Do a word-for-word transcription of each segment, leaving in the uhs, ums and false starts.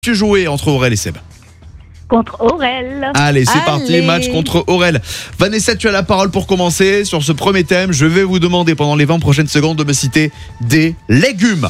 Tu jouais entre Aurel et Seb. Contre Aurel. Allez, c'est Allez. parti, match contre Aurel. Vanessa, tu as la parole pour commencer. Sur ce premier thème, je vais vous demander pendant les vingt prochaines secondes de me citer des légumes.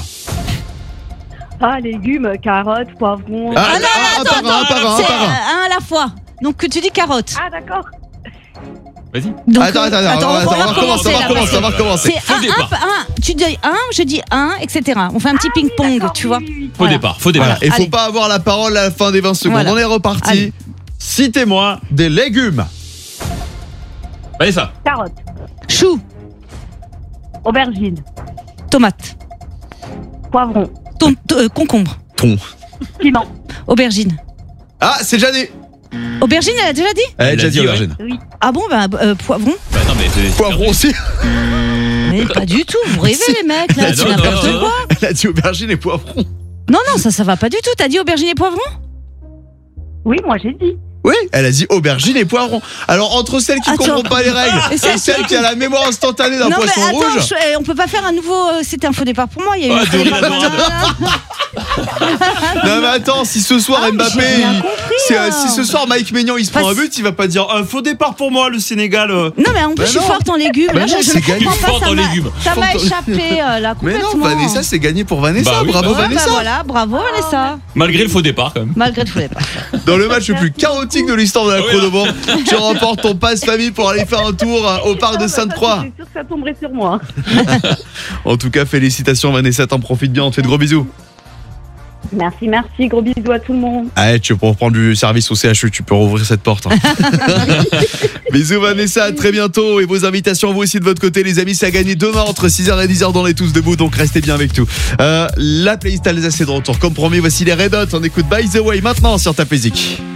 Ah, légumes, carottes, poivrons. Ah, Ah non, un attends, par un, un par un, un C'est par un. un à la fois. Donc que tu dis carotte. Ah, d'accord. Vas-y. Donc, Attends, attends, attends, on attends, va on va recommencer, on va là, recommencer, on va recommencer. C'est Faux un, départ. un, un, tu dis un, je dis un, et cetera. On fait un petit Ah oui, ping-pong, d'accord, tu oui, vois. oui, oui. Faux Voilà. départ, faux départ. Voilà, et faut Allez. pas avoir la parole à la fin des vingt secondes. Voilà. On est reparti. Allez. Citez-moi des légumes. Vanessa. Carottes, Chou, aubergines, tomate, poivrons, ton- t- euh, concombre, Ton. piment. aubergine. Ah, c'est Jeanne. Aubergine, elle a déjà dit Elle a Elle déjà a dit dit, aubergine. Oui. Ah bon, bah euh, poivron. Bah non, mais c'est- Poivron aussi. Mais pas du tout, vous rêvez Si. les mecs, là, Ah, c'est non, n'importe non, non. quoi. Elle a dit aubergine et poivron. Non, non, ça, ça va pas du tout. T'as dit aubergine et poivron? Oui, moi j'ai dit. Oui, elle a dit aubergine et poivron. Alors, entre celle qui ne Attends. comprend pas les règles Et et celle celle qui- qui a la mémoire instantanée d'un Non, mais poisson attends, rouge. je- euh, on peut pas faire un nouveau. euh, C'était un faux départ pour moi. Il y a eu Ouais, un faux Dorine, départ. Dorine. Non mais attends, si ce soir Ah, mais Mbappé, j'ai rien il- compris, si, euh, là. si ce soir Mike Maignan il se prend Pas un but, il va pas dire un faux départ pour moi le Sénégal. euh. Non, mais en plus, Bah je suis non. forte en légumes. Bah Là, non, je, je c'est ne comprends gagné. pas. Forte Ça en m'a- légumes. ça m'a Forte en- échappé euh, là Mais complètement. non, Vanessa c'est gagné pour Vanessa. Bah oui, Bravo Ouais, bah Vanessa. voilà, bravo Vanessa. Malgré le faux départ, quand même. Malgré le faux départ. Dans le match le plus chaotique de l'histoire de la Ah oui, Chronomont, tu remportes ton passe famille pour aller faire un tour euh, au parc de Sainte-Croix. C'est sûr que ça tomberait sur moi. En tout cas, félicitations Vanessa, t'en profites bien, on te fait de gros bisous. Merci, merci. Gros bisous à tout le monde. Ah, tu peux reprendre du service au C H U, tu peux rouvrir cette porte. hein. Bisous Vanessa, à très bientôt. Et vos invitations, vous aussi de votre côté, les amis, c'est à gagner demain entre six heures et dix heures dans les Tous Debout, donc restez bien avec tout. Euh, la playlist Alsace est de retour. Comme promis, voici les Red Hot. On écoute By The Way maintenant sur Tape Music.